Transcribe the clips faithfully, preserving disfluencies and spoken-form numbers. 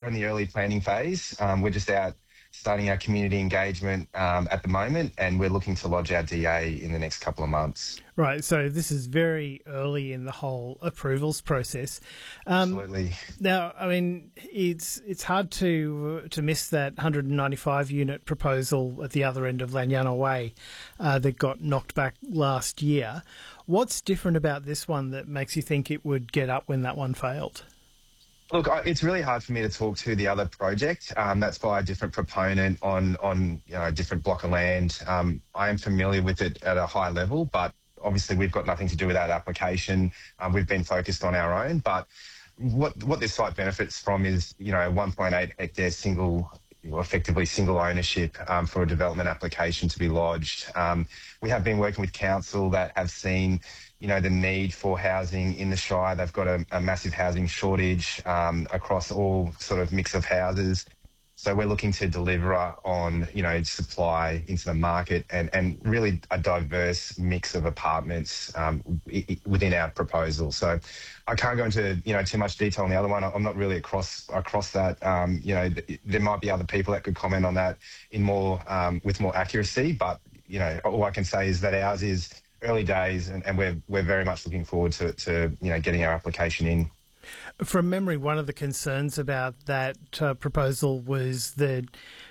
in the early planning phase. Um, we're just out starting our community engagement um, at the moment, and we're looking to lodge our D A in the next couple of months. Right, so this is very early in the whole approvals process. Um, Absolutely. Now, I mean, it's it's hard to to miss that one hundred ninety-five unit proposal at the other end of Lanyana Way uh, that got knocked back last year. What's different about this one that makes you think it would get up when that one failed? Look, I- it's really hard for me to talk to the other project. Um, that's by a different proponent on on you know a different block of land. Um, I am familiar with it at a high level, but obviously we've got nothing to do with that application. Um, we've been focused on our own. But what what this site benefits from is you know one point eight hectare single, well, effectively single ownership um, for a development application to be lodged. Um, we have been working with council that have seen you know, the need for housing in the Shire. They've got a, a massive housing shortage um, across all sort of mix of houses. So we're looking to deliver on, you know, supply into the market and, and really a diverse mix of apartments um, I- I within our proposal. So I can't go into, you know, too much detail on the other one. I'm not really across across that. Um, you know, th- there might be other people that could comment on that in more um, with more accuracy. But, you know, all I can say is that ours is early days, and, and we're we're very much looking forward to, to you know getting our application in. From memory, one of the concerns about that uh, proposal was that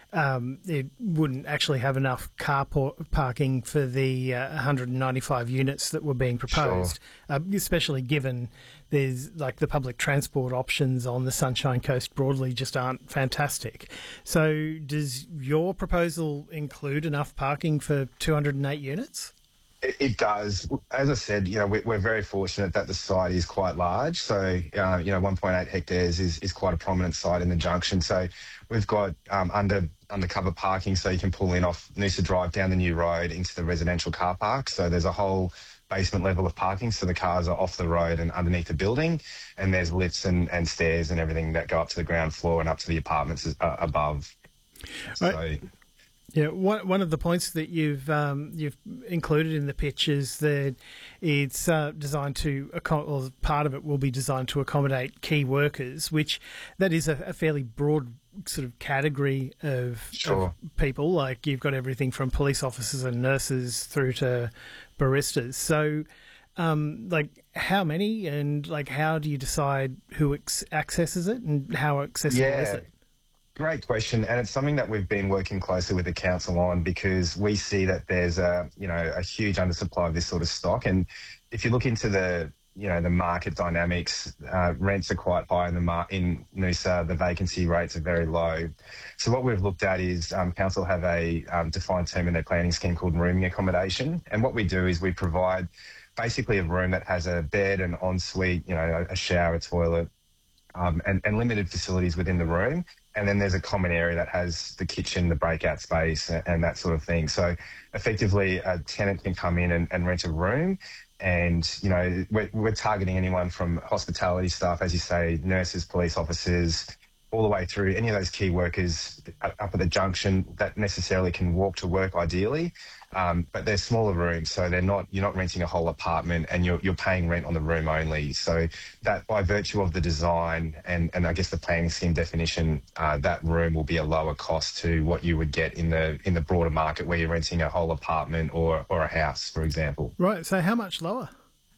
um, it wouldn't actually have enough car por- parking for the uh, one hundred ninety-five units that were being proposed, Sure. uh, especially given there's like the public transport options on the Sunshine Coast broadly just aren't fantastic. So does your proposal include enough parking for two hundred eight units? It, it does. As I said, you know, we're, we're very fortunate that the site is quite large. So, uh, you know, one point eight hectares is, is quite a prominent site in the junction. So we've got um, under undercover parking, so you can pull in off Noosa Drive down the new road into the residential car park. So there's a whole basement level of parking, so the cars are off the road and underneath the building, and there's lifts and, and stairs and everything that go up to the ground floor and up to the apartments uh, above. Right. So. Yeah, one one of the points that you've um, you've included in the pitch is that it's uh, designed to, or part of it will be designed to accommodate key workers, which that is a, a fairly broad sort of category of, Sure. of people. Like you've got everything from police officers and nurses through to baristas. So, um, like, how many and like how do you decide who ex- accesses it and how accessible Yeah. is it? Great question, and it's something that we've been working closely with the council on because we see that there's a you know a huge undersupply of this sort of stock, and if you look into the you know the market dynamics, uh, rents are quite high in the mar- in Noosa, the vacancy rates are very low. So what we've looked at is um, council have a um, defined term in their planning scheme called rooming accommodation, and what we do is we provide basically a room that has a bed, an ensuite, you know, a shower, a toilet, um, and, and limited facilities within the room. And then there's a common area that has the kitchen, the breakout space, and, and that sort of thing. So effectively, a tenant can come in and, and rent a room. And, you know, we're, we're targeting anyone from hospitality staff, as you say, nurses, police officers, all the way through any of those key workers up at the junction that necessarily can walk to work ideally. Um, but they're smaller rooms, so they're not, you're not renting a whole apartment and you're, you're paying rent on the room only. So that by virtue of the design and, and I guess the planning scheme definition, uh, that room will be a lower cost to what you would get in the in the broader market where you're renting a whole apartment or, or a house, for example. Right, so how much lower?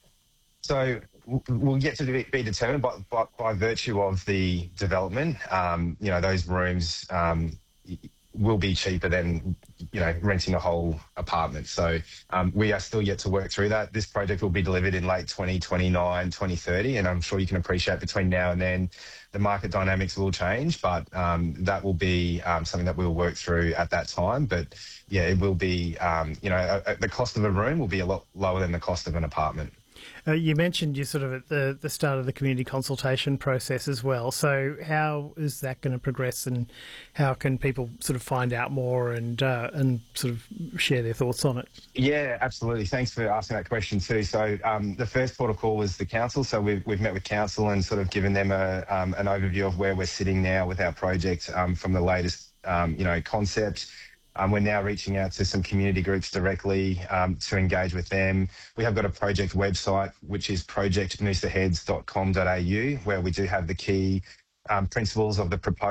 So we'll get to be determined by, by, by virtue of the development. Um, you know, those rooms um, will be cheaper than, you know, renting a whole apartment. So um, we are still yet to work through that. This project will be delivered in late twenty twenty-nine, twenty thirty, and I'm sure you can appreciate between now and then the market dynamics will change, but um, that will be um, something that we'll work through at that time. But yeah, it will be, um, you know, a, a, the cost of a room will be a lot lower than the cost of an apartment. Uh, you mentioned you're sort of at the, the start of the community consultation process as well. So how is that going to progress, and how can people sort of find out more and uh, and sort of share their thoughts on it? Yeah, absolutely. Thanks for asking that question too. So um, the first port of call was the council. So we've, we've met with council and sort of given them a, um, an overview of where we're sitting now with our project um, from the latest, um, you know, concept. Um, we're now reaching out to some community groups directly um, to engage with them. We have got a project website, which is project noosa heads dot com dot a u, where we do have the key um, principles of the proposal.